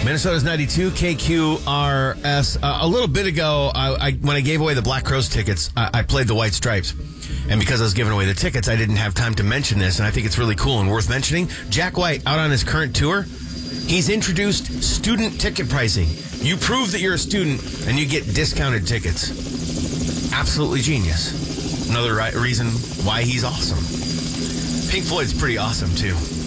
Minnesota's 92, KQRS. A little bit ago, when I gave away the Black Crowes tickets, I played the White Stripes. And because I was giving away the tickets, I didn't have time to mention this, and I think it's really cool and worth mentioning. Jack White, out on his current tour, he's introduced student ticket pricing. You prove that you're a student, and you get discounted tickets. Absolutely genius. Another reason why he's awesome. Pink Floyd's pretty awesome, too.